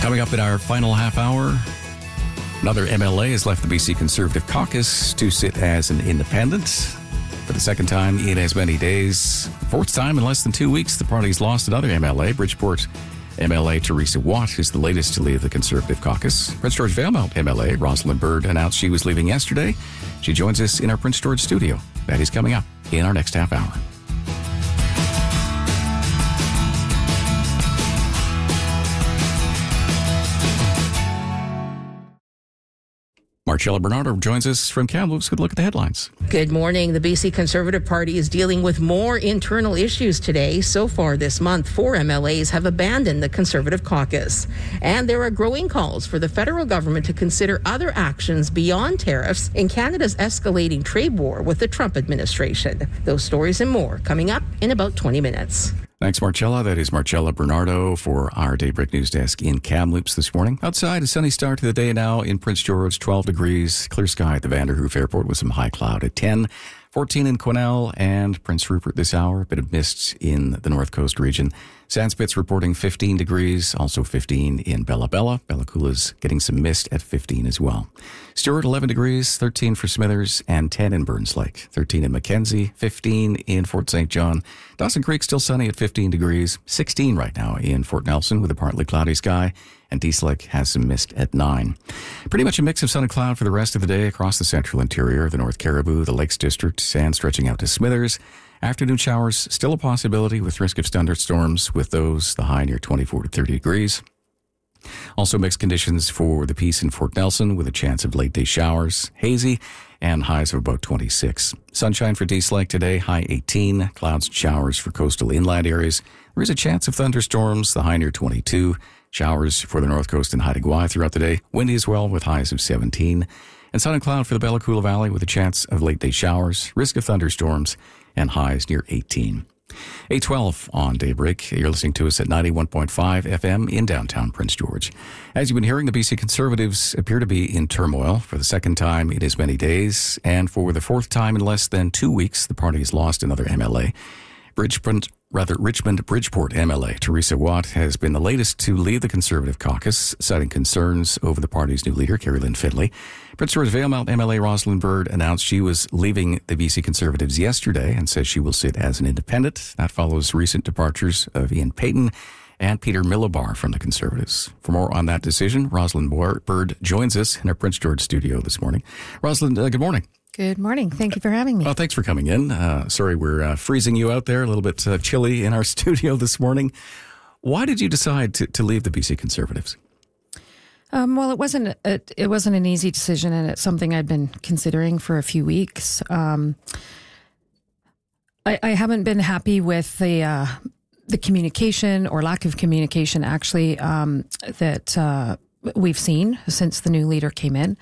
Coming up in our final half hour, another MLA has left the BC Conservative Caucus to sit as an independent. For the second time in as many days, fourth time in less than 2 weeks, the party's lost another MLA. Bridgeport MLA Teresa Watt is the latest to leave the Conservative Caucus. Prince George Valemount MLA Rosalind Bird announced she was leaving yesterday. She joins us in our Prince George studio. That is coming up in our next half hour. Marcella Bernardo joins us from Kamloops with a look at the headlines. Good morning. The BC Conservative Party is dealing with more internal issues today. So far this month, 4 MLAs have abandoned the Conservative Caucus. And there are growing calls for the federal government to consider other actions beyond tariffs in Canada's escalating trade war with the Trump administration. Those stories and more coming up in about 20 minutes. Thanks, Marcella. That is Marcella Bernardo for our Daybreak News Desk in Kamloops this morning. Outside, a sunny start to the day now in Prince George, 12 degrees, clear sky at the Vanderhoof Airport with some high cloud at 10, 14 in Quesnel and Prince Rupert this hour, a bit of mist in the North Coast region. Sandspit's reporting 15 degrees, also 15 in Bella Bella. Bella Coola's getting some mist at 15 as well. Stewart, 11 degrees, 13 for Smithers, and 10 in Burns Lake. 13 in Mackenzie, 15 in Fort St. John. Dawson Creek still sunny at 15 degrees, 16 right now in Fort Nelson with a partly cloudy sky, and Dease Lake has some mist at 9. Pretty much a mix of sun and cloud for the rest of the day across the central interior, the North Cariboo, the Lakes District, and stretching out to Smithers. Afternoon showers still a possibility with risk of thunderstorms, with those the high near 24 to 30 degrees. Also mixed conditions for the Peace in Fort Nelson with a chance of late day showers, hazy, and highs of about 26. Sunshine for Dease Lake today, high 18. Clouds and showers for coastal inland areas. There is a chance of thunderstorms, the high near 22. Showers for the North Coast and Haida Gwaii throughout the day. Windy as well with highs of 17. And sun and cloud for the Bella Coola Valley with a chance of late day showers, risk of thunderstorms, and highs near 18. 8:12 on Daybreak. You're listening to us at 91.5 FM in downtown Prince George. As you've been hearing, the BC Conservatives appear to be in turmoil for the second time in as many days. And for the fourth time in less than 2 weeks, the party has lost another MLA. Richmond Bridgeport MLA Teresa Watt has been the latest to leave the Conservative Caucus, citing concerns over the party's new leader, Kerry Lynn Findlay. Prince George Valemount MLA Rosalind Bird announced she was leaving the BC Conservatives yesterday and says she will sit as an independent. That follows recent departures of Ian Payton and Peter Milobar from the Conservatives. For more on that decision, Rosalind Bird joins us in our Prince George studio this morning. Rosalind, good morning. Good morning. Thank you for having me. Well, thanks for coming in. Sorry, we're freezing you out there, a little bit chilly in our studio this morning. Why did you decide to leave the BC Conservatives? Well, it wasn't an easy decision, and it's something I'd been considering for a few weeks. I haven't been happy with the communication or lack of communication, actually, that we've seen since the new leader came in.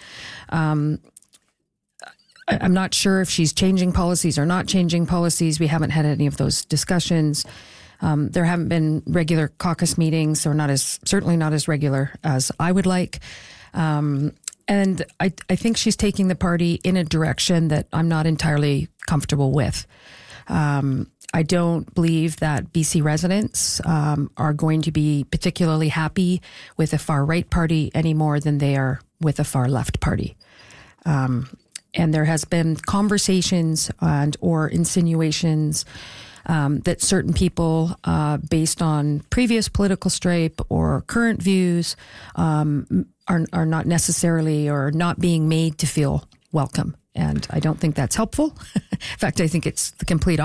I'm not sure if she's changing policies or not changing policies. We haven't had any of those discussions. There haven't been regular caucus meetings, or certainly not as regular as I would like. And I think she's taking the party in a direction that I'm not entirely comfortable with. I don't believe that BC residents are going to be particularly happy with a far right party any more than they are with a far left party. And there has been conversations or insinuations that certain people, based on previous political stripe or current views, are not necessarily or not being made to feel welcome. And I don't think that's helpful. In fact, I think it's the complete